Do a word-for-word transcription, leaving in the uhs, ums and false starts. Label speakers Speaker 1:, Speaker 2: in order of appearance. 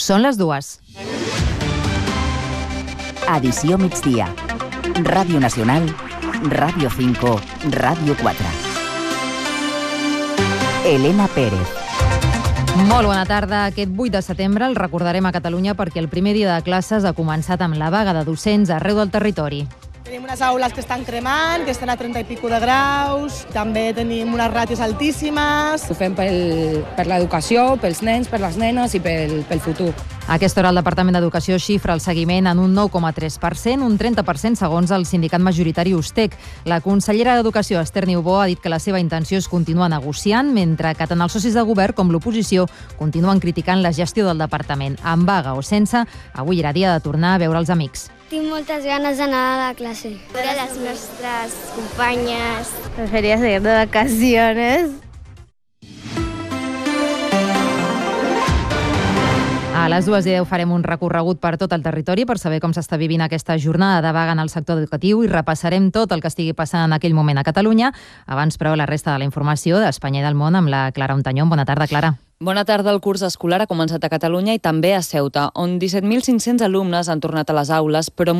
Speaker 1: Són les dues.
Speaker 2: Edició migdia. Ràdio Nacional, Ràdio cinco, Ràdio quatre. Elena Pérez.
Speaker 1: Molt bona tarda. Aquest vuit de setembre el recordarem a Catalunya perquè el primer dia de classes ha començat amb la vaga de docents arreu del territori.
Speaker 3: Tenim unes aules que estan cremant, que estan a trenta i pico de graus, també tenim unes ràtios altíssimes.
Speaker 4: Ho fem pel, per l'educació, pels nens, per les nenes i pel, pel futur.
Speaker 1: A aquesta hora el Departament d'Educació xifra el seguiment en un nou coma tres per cent, un trenta per cent segons el sindicat majoritari USTEC. La consellera d'Educació, Esther Niubó, ha dit que la seva intenció és continuar negociant, mentre que tant els socis de govern com l'oposició continuen criticant la gestió del departament. Amb vaga o sense, avui era dia de tornar a veure els amics.
Speaker 5: Tinc moltes ganes d'anar a la classe. De les nostres companyes.
Speaker 6: Preferia seguir de vacaciones.
Speaker 1: A les dues i deu farem un recorregut per tot el territori per saber com s'està vivint aquesta jornada de vaga en el sector educatiu i repassarem tot el que estigui passant en aquell moment a Catalunya. Abans, però, la resta de la informació d'Espanya i del món amb la Clara Ontañón. Bona tarda, Clara.
Speaker 7: Bona tarda. El curs escolar ha començat a Catalunya i també a Ceuta, on disset mil cinc-cents alumnes han tornat a les aules, però